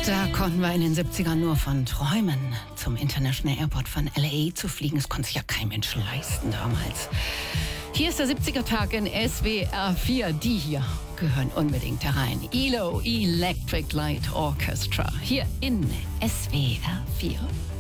Da konnten wir in den 70ern nur von träumen, zum International Airport von LA zu fliegen. Das konnte sich ja kein Mensch leisten damals. Hier ist der 70er-Tag in SWR 4. Die hier gehören unbedingt herein. ELO, Electric Light Orchestra, hier in SWR 4.